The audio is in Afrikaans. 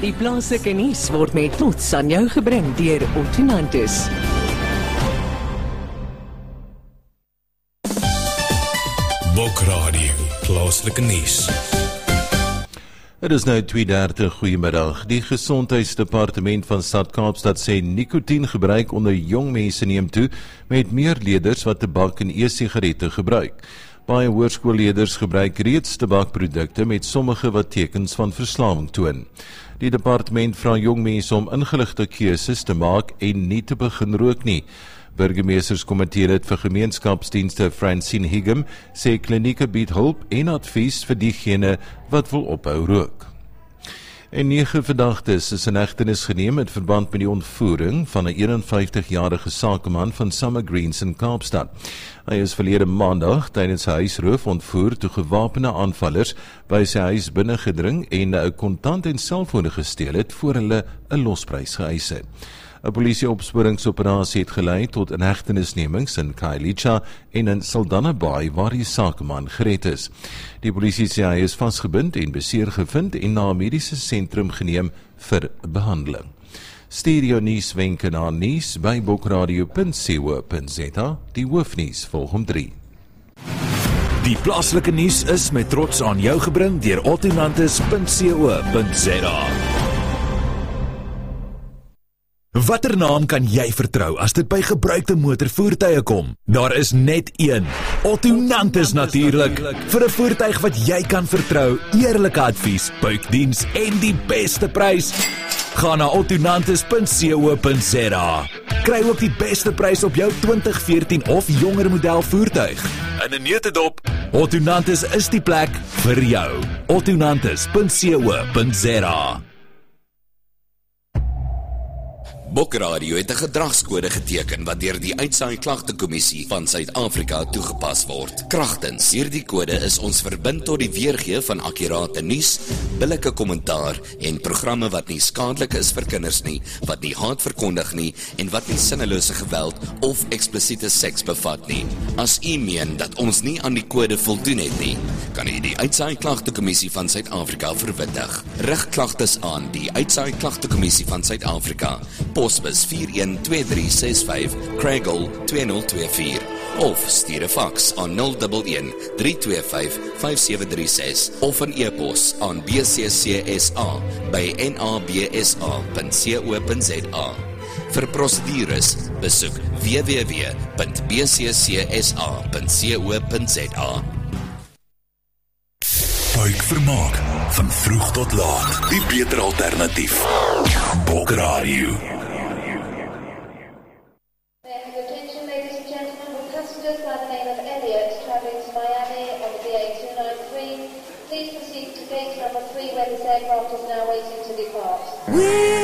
Die plaaslike nuus word met trots aan jou gebring deur Ottonantis. Bokradio, plaaslike nuus. Het is nou 2:30, goeiemiddag. Die Gesondheidsdepartement van Stad Kaapstad sê nikotiengebruik onder jong mense neem toe met meer leerders wat tabak en e-sigarette gebruik. Baie hoërskoolleerders gebruik reeds tabakprodukte met sommige wat tekens van verslawing toon. Die departement vra jong mense om ingeligte keuses te maak en nie te begin rook nie. Burgemeesterskomitee vir gemeenskapsdienste Francine Higham sê klinieke bied hulp en advies vir diegene wat wil ophou rook. En 9 verdagtes is in hegtenis geneem in verband met die ontvoering van 'n 51-jarige sakeman van Summer Greens in Kaapstad. Hy is verlede maandag tydens sy huisroof ontvoer toe gewapende aanvallers by sy huis binnengedring en 'n kontant en selfone gesteel het voor hulle 'n losprys geëis het. 'n Polisieopsporingsoperasie het gelei tot inhegtenisnemings in Khayelitsha en in Saldanha Bay waar die sakeman gered is. Die polisie sê hy is vasgebind en beseer gevind en na 'n mediese sentrum geneem vir behandeling. Stuur jou nuuswenke na nuus by bokradio.co.za. Die hoofnuus volg om 3. Die plaaslike nuus is met trots aan jou gebring deur Ottonantis.co.za. Watter naam kan jy vertrou as dit by gebruikte motorvoertuie kom? Daar is net een. Ottonantis natuurlik. Vir 'n voertuig wat jy kan vertrou, eerlike advies, buikdiens en die beste prys. Ga na Ottonantis.co.za. Kry ook die beste prys op jou 2014 of jonger model voertuig. In 'n neutedop, Ottonantis is die plek vir jou. Ottonantis.co.za. Bokradio het 'n gedragskode geteken wat deur die Uitsaai Klagtekommissie van Suid-Afrika toegepas word. Kragtens hierdie kode is ons verbind tot die weergee van akkurate nuus, billike kommentaar en programme wat nie skadelik is vir kinders nie, wat nie haat verkondig nie en wat nie sinnelose geweld of eksplisiete seks bevat nie. As u meen dat ons nie aan die kode voldoen het nie, kan u die Uitsaai Klagtekommissie van Suid-Afrika verwittig. Rig klagtes aan die Uitsaai Klagtekommissie van Suid-Afrika. Posbus 412365 Craigle 2024 of stuur 'n faks aan 011 325 5736 of 'n e-pos aan bccsa@nabsa.co.za. Vir prosedures besoek www.bccsa.co.za. Buikvermaak van vroeg tot laat, die beter alternatief. Bokradio. By the name of Elliot, travelling to Miami on the BA293. Please proceed to gate number 3 where this aircraft is now waiting to depart.